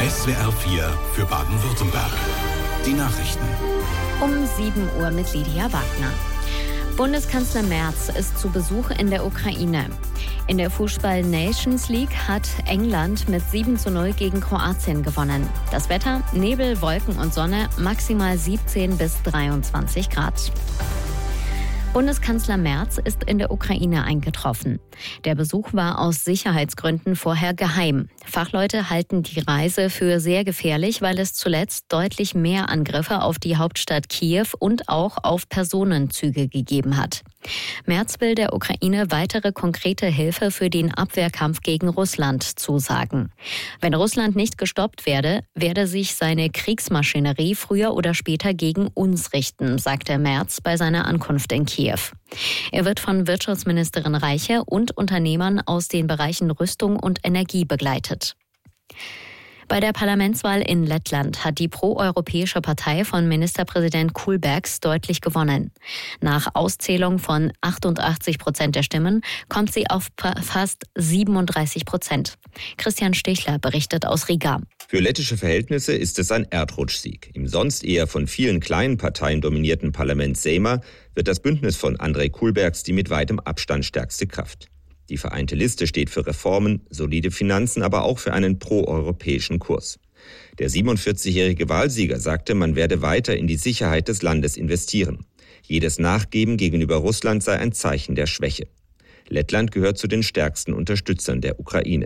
SWR 4 für Baden-Württemberg. Die Nachrichten. Um 7 Uhr mit Lydia Wagner. Bundeskanzler Merz ist zu Besuch in der Ukraine. In der Fußball-Nations League hat England mit 7:0 gegen Kroatien gewonnen. Das Wetter: Nebel, Wolken und Sonne, maximal 17 bis 23 Grad. Bundeskanzler Merz ist in der Ukraine eingetroffen. Der Besuch war aus Sicherheitsgründen vorher geheim. Fachleute halten die Reise für sehr gefährlich, weil es zuletzt deutlich mehr Angriffe auf die Hauptstadt Kiew und auch auf Personenzüge gegeben hat. Merz will der Ukraine weitere konkrete Hilfe für den Abwehrkampf gegen Russland zusagen. Wenn Russland nicht gestoppt werde sich seine Kriegsmaschinerie früher oder später gegen uns richten, sagte Merz bei seiner Ankunft in Kiew. Er wird von Wirtschaftsministerin Reiche und Unternehmern aus den Bereichen Rüstung und Energie begleitet. Bei der Parlamentswahl in Lettland hat die proeuropäische Partei von Ministerpräsident Kulbergs deutlich gewonnen. Nach Auszählung von 88% der Stimmen kommt sie auf fast 37%. Christian Stichler berichtet aus Riga. Für lettische Verhältnisse ist es ein Erdrutschsieg. Im sonst eher von vielen kleinen Parteien dominierten Parlament Seima wird das Bündnis von Andrej Kulbergs die mit weitem Abstand stärkste Kraft. Die vereinte Liste steht für Reformen, solide Finanzen, aber auch für einen proeuropäischen Kurs. Der 47-jährige Wahlsieger sagte, man werde weiter in die Sicherheit des Landes investieren. Jedes Nachgeben gegenüber Russland sei ein Zeichen der Schwäche. Lettland gehört zu den stärksten Unterstützern der Ukraine.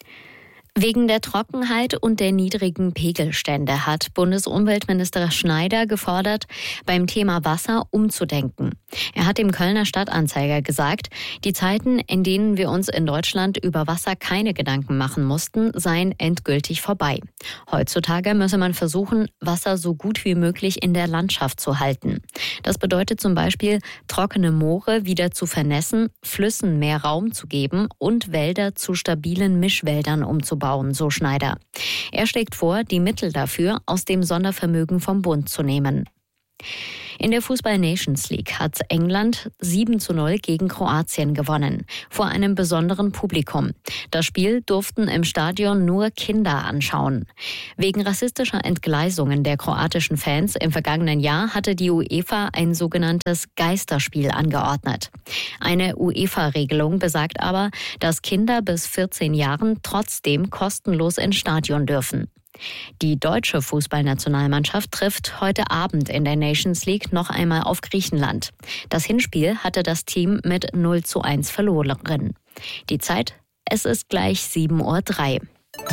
Wegen der Trockenheit und der niedrigen Pegelstände hat Bundesumweltminister Schneider gefordert, beim Thema Wasser umzudenken. Er hat dem Kölner Stadtanzeiger gesagt, die Zeiten, in denen wir uns in Deutschland über Wasser keine Gedanken machen mussten, seien endgültig vorbei. Heutzutage müsse man versuchen, Wasser so gut wie möglich in der Landschaft zu halten. Das bedeutet zum Beispiel, trockene Moore wieder zu vernässen, Flüssen mehr Raum zu geben und Wälder zu stabilen Mischwäldern umzubauen, so Schneider. Er schlägt vor, die Mittel dafür aus dem Sondervermögen vom Bund zu nehmen. In der Fußball-Nations League hat England 7:0 gegen Kroatien gewonnen, vor einem besonderen Publikum. Das Spiel durften im Stadion nur Kinder anschauen. Wegen rassistischer Entgleisungen der kroatischen Fans im vergangenen Jahr hatte die UEFA ein sogenanntes Geisterspiel angeordnet. Eine UEFA-Regelung besagt aber, dass Kinder bis 14 Jahren trotzdem kostenlos ins Stadion dürfen. Die deutsche Fußballnationalmannschaft trifft heute Abend in der Nations League noch einmal auf Griechenland. Das Hinspiel hatte das Team mit 0:1 verloren. Die Zeit? Es ist gleich 7:03 Uhr.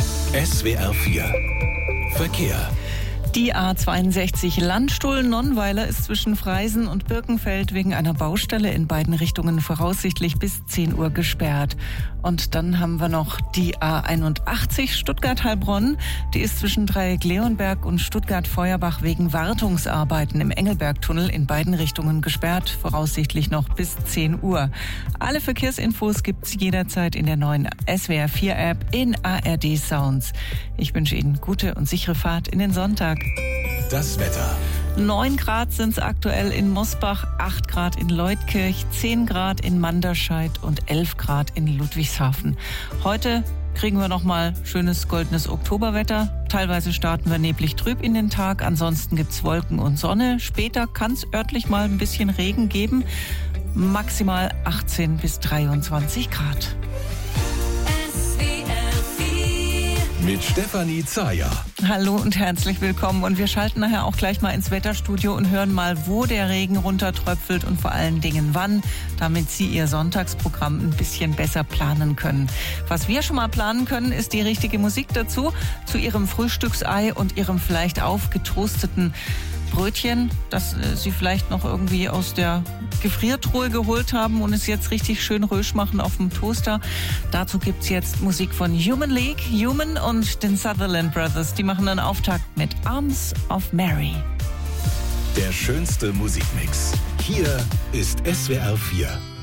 SWR 4 Verkehr. Die A62 Landstuhl-Nonnweiler ist zwischen Freisen und Birkenfeld wegen einer Baustelle in beiden Richtungen voraussichtlich bis 10 Uhr gesperrt. Und dann haben wir noch die A81 Stuttgart-Heilbronn. Die ist zwischen Dreieck-Leonberg und Stuttgart-Feuerbach wegen Wartungsarbeiten im Engelbergtunnel in beiden Richtungen gesperrt, voraussichtlich noch bis 10 Uhr. Alle Verkehrsinfos gibt's jederzeit in der neuen SWR 4 App in ARD Sounds. Ich wünsche Ihnen gute und sichere Fahrt in den Sonntag. Das Wetter. 9 Grad sind es aktuell in Mosbach, 8 Grad in Leutkirch, 10 Grad in Manderscheid und 11 Grad in Ludwigshafen. Heute kriegen wir nochmal schönes goldenes Oktoberwetter. Teilweise starten wir neblig trüb in den Tag, ansonsten gibt's Wolken und Sonne. Später kann es örtlich mal ein bisschen Regen geben, maximal 18 bis 23 Grad. Mit Stefanie Zayer. Hallo und herzlich willkommen. Und wir schalten nachher auch gleich mal ins Wetterstudio und hören mal, wo der Regen runtertröpfelt und vor allen Dingen wann, damit Sie Ihr Sonntagsprogramm ein bisschen besser planen können. Was wir schon mal planen können, ist die richtige Musik dazu, zu Ihrem Frühstücksei und Ihrem vielleicht aufgetoasteten Brötchen, das Sie vielleicht noch irgendwie aus der Gefriertruhe geholt haben und es jetzt richtig schön rösch machen auf dem Toaster. Dazu gibt's jetzt Musik von Human League, Human und den Sutherland Brothers. Die machen einen Auftakt mit Arms of Mary. Der schönste Musikmix. Hier ist SWR 4.